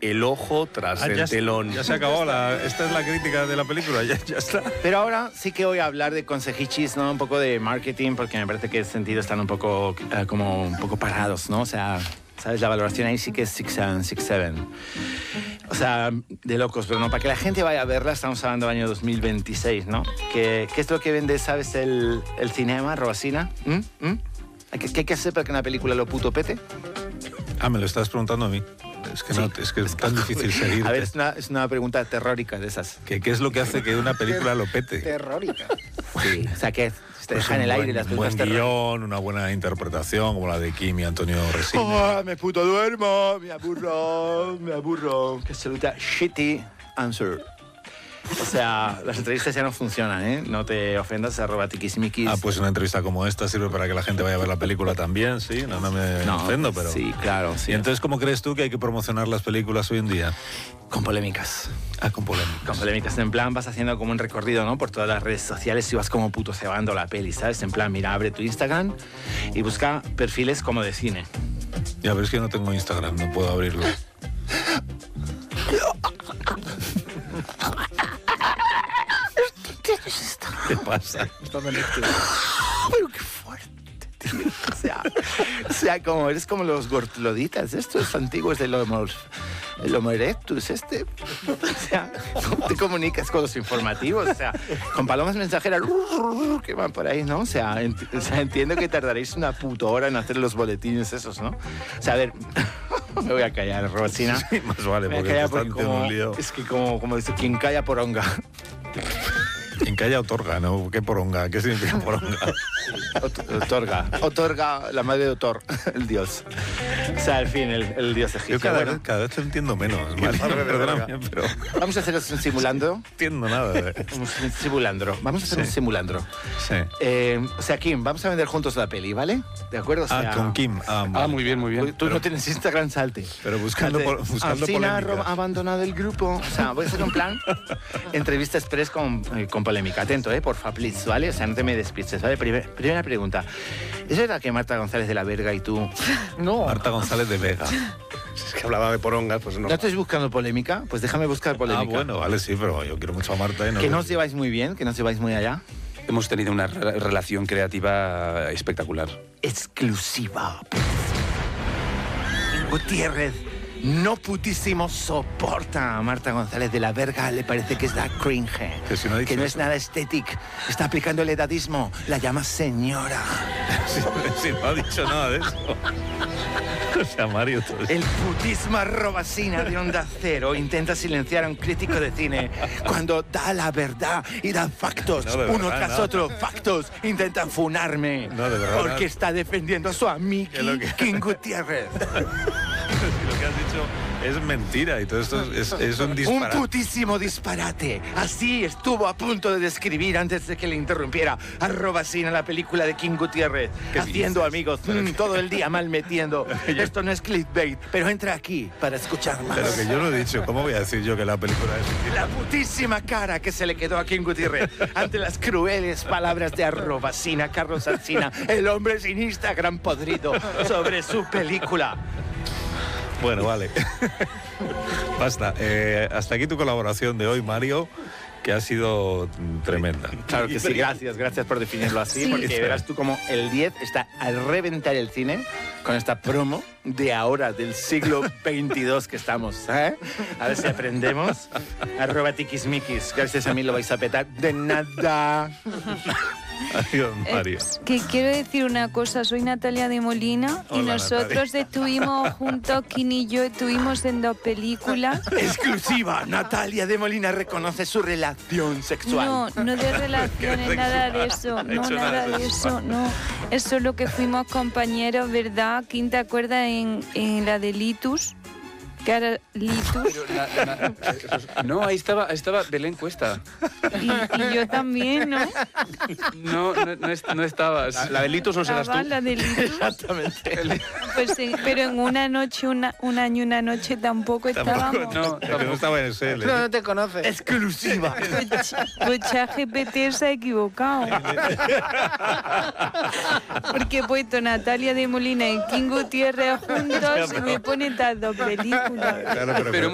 el ojo tras el telón. Ya se acabó. Esta es la crítica de la película, ya está. Pero ahora sí que voy a hablar de consejichis, ¿no? Un poco de marketing, porque me parece que en ese sentido están un poco, como un poco parados, ¿no? O sea, ¿sabes? La valoración ahí sí que es 6-7. O sea, de locos, pero no. Para que la gente vaya a verla, estamos hablando del año 2026, ¿no? ¿Qué es lo que vende, sabes, el cinema, Robasina? ¿Qué hay que hacer para que una película lo puto pete? Me lo estás preguntando a mí. Es que no, es que es tan difícil seguir. A ver, es una pregunta terrórica de esas. ¿Qué es lo que hace que una película lo pete? Terrórica. Sí, o sea, que te deja en el aire las preguntas terróricas. Un buen guión, una buena interpretación, como la de Kim y Antonio Resina. Me puto duermo, me aburro. Que absoluta shitty answer. O sea, las entrevistas ya no funcionan, ¿eh? No te ofendas, @tiquismiquis. Pues una entrevista como esta sirve para que la gente vaya a ver la película también, ¿sí? No me ofendo, pero... Sí, claro, sí. ¿Y entonces cómo crees tú que hay que promocionar las películas hoy en día? Con polémicas. Con polémicas. Con polémicas. En plan, vas haciendo como un recorrido, ¿no? Por todas las redes sociales y vas como puto cebando la peli, ¿sabes? En plan, mira, abre tu Instagram y busca perfiles como de cine. Ya, pero es que no tengo Instagram, no puedo abrirlo. ¿Qué pasa? Pero qué fuerte, tío. O sea, como eres como los gortloditas, estos antiguos del Homo erectus, O sea, ¿cómo te comunicas con los informativos? O sea, con palomas mensajeras que van por ahí, ¿no? O sea, entiendo que tardaréis una puta hora en hacer los boletines esos, ¿no? O sea, a ver... Me voy a callar, Robasina. Sí, más vale, porque te están en un lío. Es que como dice, quien calla poronga. Quien calla otorga, ¿no? ¿Qué poronga? ¿Qué significa poronga? Otorga la madre de Otor, el dios. O sea, al fin, el dios egipcio. Yo cada vez te entiendo menos, Mario. Perdóname, pero... Vamos a hacer un simulandro. No entiendo nada. Un simulandro. Vamos a hacer un simulandro. Sí. O sea, Kim, vamos a vender juntos la peli, ¿vale? ¿De acuerdo? O sea, con Kim. Vale. Muy bien. Tú no tienes Instagram, salte. Pero buscando Alcina polémicas. ha abandonado el grupo. O sea, voy a hacer un plan. Entrevista express con polémica. Atento, porfa, please, ¿vale? O sea, no te me despistes, ¿vale? Primera pregunta. ¿Es verdad que Marta González de la Verga y tú... No. Marta González de Vega. Es que hablaba de porongas, pues no. ¿No estás buscando polémica? Pues déjame buscar polémica. Bueno, vale, sí, pero yo quiero mucho a Marta. Que no os lleváis muy bien, que no os lleváis muy allá. Hemos tenido una relación creativa espectacular. Exclusiva. Gutiérrez no putísimo soporta a Marta González de la Verga, le parece que es la cringe, que no es nada estético, está aplicando el edadismo, la llama señora. Sí, no ha dicho nada de eso. O sea, Mario, todo eso. El putismo Robasina de Onda Cero intenta silenciar a un crítico de cine cuando da la verdad y da factos, uno tras otro, factos, intenta funarme porque está defendiendo a su amigo King Gutiérrez. Lo que has dicho es mentira y todo esto es un disparate. Un putísimo disparate. Así estuvo a punto de describir antes de que le interrumpiera a Robasina la película de King Gutiérrez. Haciendo amigos todo el día mal metiendo. Esto no es clickbait, pero entra aquí para escuchar más. Pero que yo lo he dicho, ¿cómo voy a decir yo que la película es... La putísima cara que se le quedó a King Gutiérrez ante las crueles palabras de Robasina, Carlos Alsina, el hombre sin Instagram podrido, sobre su película. Bueno, vale. Basta. Hasta aquí tu colaboración de hoy, Mario, que ha sido tremenda. Claro que sí, gracias por definirlo así, porque verás tú como el 10 está al reventar el cine con esta promo de ahora, del siglo 22 que estamos. A ver si aprendemos. @tiquismiquis. Gracias a mí lo vais a petar. De nada. Adiós, Mario. Que quiero decir una cosa, soy Natalia de Molina. Hola, y nosotros Natalia. Estuvimos juntos, Kim y yo estuvimos en 2 películas. Exclusiva, Natalia de Molina reconoce su relación sexual. No de relaciones, nada de eso, no, nada de eso, no. Es solo que fuimos compañeros, ¿verdad? Kim, ¿te acuerdas en la de Litus? Que era Litus. No, ahí estaba Belén Cuesta. Y yo también, ¿no? No estabas. La de Litus no serás tú. La de Litus. Exactamente. Pues sí, pero en una noche, un año y una noche tampoco estábamos. No, Pero no estaba en el CL. no te conoces. Exclusiva. Pues ChatGPT se ha equivocado. Porque he puesto Natalia de Molina y King Gutiérrez juntos y me pone estas 2 películas. Claro, pero